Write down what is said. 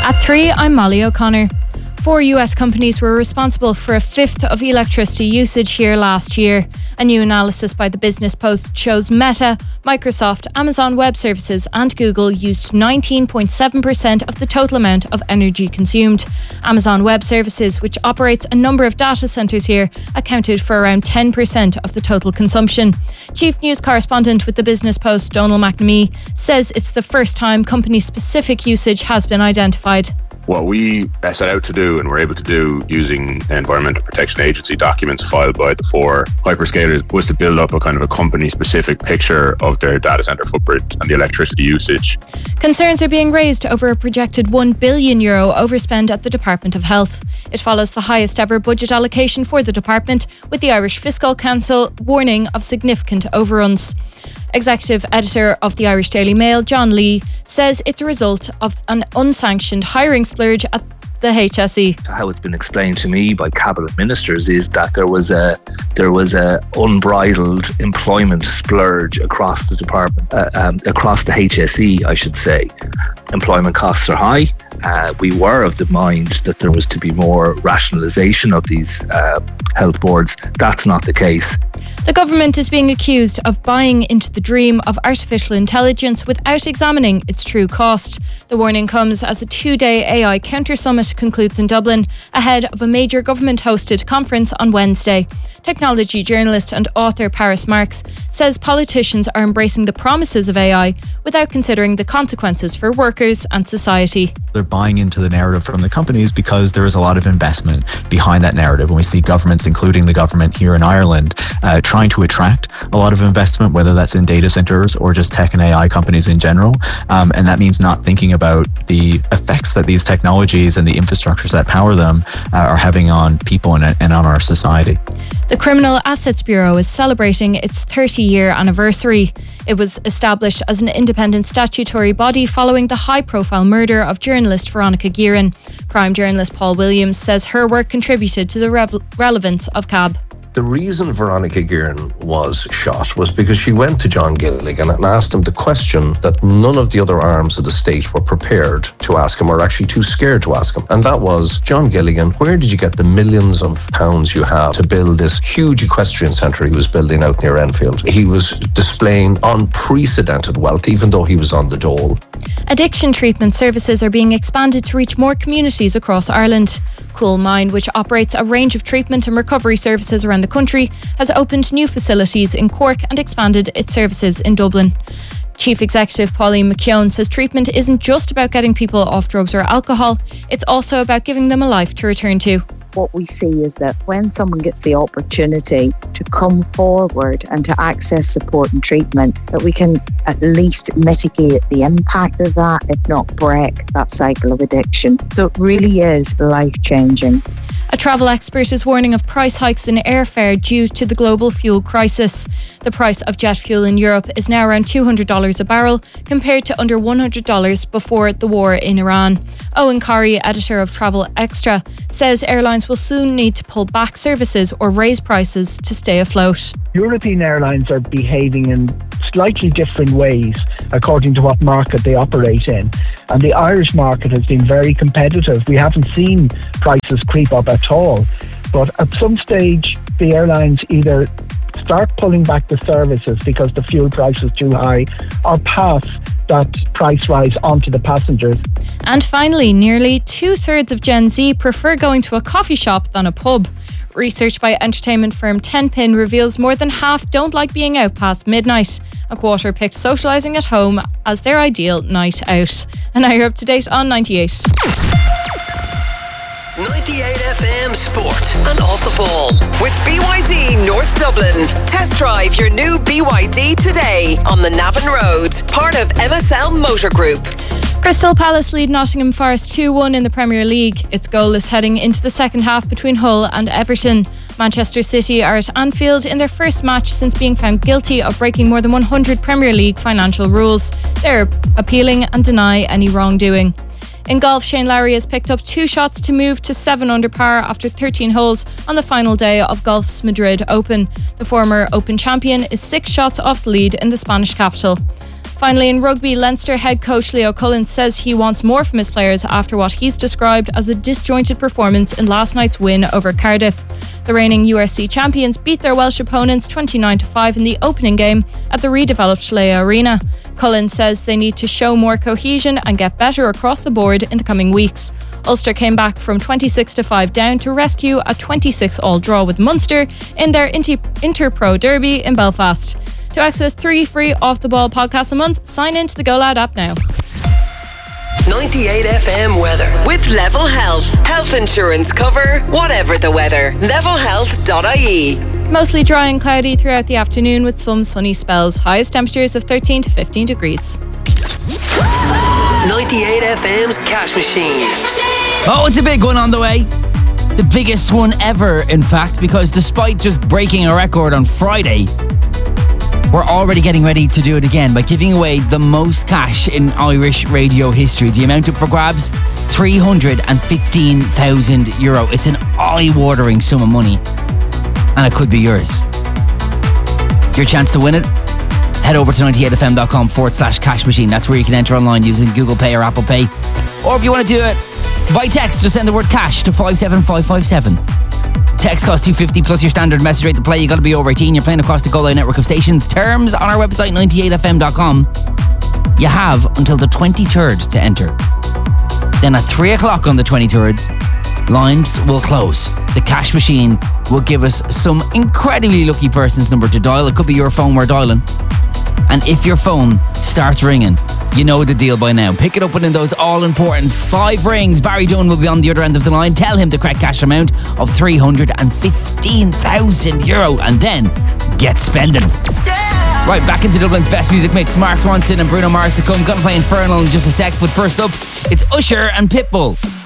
At 3, I'm Molly O'Connor. 4 US companies were responsible for a fifth of electricity usage here last year. A new analysis by the Business Post shows Meta, Microsoft, Amazon Web Services and Google used 19.7% of the total amount of energy consumed. Amazon Web Services, which operates a number of data centres here, accounted for around 10% of the total consumption. Chief News Correspondent with the Business Post, Donal McNamee, says it's the first time company-specific usage has been identified. What we set out to do and were able to do using Environmental Protection Agency documents filed by the 4 hyperscalers was to build up a kind of a company-specific picture of their data centre footprint and the electricity usage. Concerns are being raised over a projected €1 billion overspend at the Department of Health. It follows the highest ever budget allocation for the department, with the Irish Fiscal Council warning of significant overruns. Executive editor of the Irish Daily Mail, John Lee, says it's a result of an unsanctioned hiring splurge at the HSE. How it's been explained to me by cabinet ministers is that there was a unbridled employment splurge across the department, across the HSE, I should say. Employment costs are high. We were of the mind that there was to be more rationalisation of these health boards. That's not the case. The government is being accused of buying into the dream of artificial intelligence without examining its true cost. The warning comes as a 2-day AI counter summit concludes in Dublin, ahead of a major government-hosted conference on Wednesday. Technology journalist and author Paris Marx says politicians are embracing the promises of AI without considering the consequences for workers and society. They're buying into the narrative from the companies because there is a lot of investment behind that narrative. And we see governments, including the government here in Ireland, trying to attract a lot of investment, whether that's in data centres or just tech and AI companies in general. And that means not thinking about the effects that these technologies and the infrastructures that power them are having on people and on our society. The Criminal Assets Bureau is celebrating its 30-year anniversary. It was established as an independent statutory body following the high-profile murder of journalist Veronica Guerin. Crime journalist Paul Williams says her work contributed to the relevance of CAB. The reason Veronica Guerin was shot was because she went to John Gilligan and asked him the question that none of the other arms of the state were prepared to ask him, or actually too scared to ask him. And that was, John Gilligan, where did you get the millions of pounds you have to build this huge equestrian centre he was building out near Enfield? He was displaying unprecedented wealth, even though he was on the dole. Addiction treatment services are being expanded to reach more communities across Ireland. Cool Mind, which operates a range of treatment and recovery services around the country, has opened new facilities in Cork and expanded its services in Dublin. Chief Executive Pauline McKeown says treatment isn't just about getting people off drugs or alcohol, it's also about giving them a life to return to. What we see is that when someone gets the opportunity to come forward and to access support and treatment, that we can at least mitigate the impact of that, if not break that cycle of addiction. So it really is life-changing. A travel expert is warning of price hikes in airfare due to the global fuel crisis. The price of jet fuel in Europe is now around $200 a barrel, compared to under $100 before the war in Iran. Owen Corrie, editor of Travel Extra, says airlines will soon need to pull back services or raise prices to stay afloat. European airlines are behaving in slightly different ways according to what market they operate in. And the Irish market has been very competitive. We haven't seen prices creep up at all. But at some stage, the airlines either start pulling back the services because the fuel price is too high, or pass that price rise onto the passengers. And finally, nearly 2/3 of Gen Z prefer going to a coffee shop than a pub. Research by entertainment firm Tenpin reveals more than half don't like being out past midnight. A quarter picked socialising at home as their ideal night out. And now you're up to date on 98. 98 FM Sport and Off the Ball with BYD North Dublin. Test drive your new BYD today on the Navan Road, part of MSL Motor Group. Crystal Palace lead Nottingham Forest 2-1 in the Premier League. It's goalless heading into the second half between Hull and Everton. Manchester City are at Anfield in their first match since being found guilty of breaking more than 100 Premier League financial rules. They're appealing and deny any wrongdoing. In golf, Shane Lowry has picked up 2 shots to move to 7 under par after 13 holes on the final day of golf's Madrid Open. The former Open champion is 6 shots off the lead in the Spanish capital. Finally, in rugby, Leinster head coach Leo Cullen says he wants more from his players after what he's described as a disjointed performance in last night's win over Cardiff. The reigning URC champions beat their Welsh opponents 29-5 in the opening game at the redeveloped Leia Arena. Cullen says they need to show more cohesion and get better across the board in the coming weeks. Ulster came back from 26-5 down to rescue a 26-all draw with Munster in their Inter-Pro derby in Belfast. To access 3 free Off The Ball podcasts a month, sign into the Go Loud app now. 98 FM weather with Level Health. Health insurance cover, whatever the weather. levelhealth.ie. Mostly dry and cloudy throughout the afternoon with some sunny spells. Highest temperatures of 13 to 15 degrees. 98 FM's Cash Machine. Oh, it's a big one on the way. The biggest one ever, in fact, because despite just breaking a record on Friday, we're already getting ready to do it again by giving away the most cash in Irish radio history. The amount up for grabs, €315,000. It's an eye-watering sum of money, and it could be yours. Your chance to win it? Head over to 98fm.com/cash machine. That's where you can enter online using Google Pay or Apple Pay. Or if you want to do it by text, just send the word cash to 57557. Text costs $2.50 plus your standard message rate to play. You got to be over 18. You're playing across the Go Loud network of stations. Terms on our website 98fm.com. You have until the 23rd to enter. Then at 3 o'clock on the 23rd, lines will close. The cash machine will give us some incredibly lucky person's number to dial. It could be your phone we're dialing. And if your phone starts ringing, you know the deal by now. Pick it up within those all-important 5 rings. Barry Dunn will be on the other end of the line. Tell him the correct cash amount of €315,000 and then get spending. Yeah! Right, back into Dublin's best music mix. Mark Ronson and Bruno Mars to come. Gonna play Infernal in just a sec, but first up, it's Usher and Pitbull.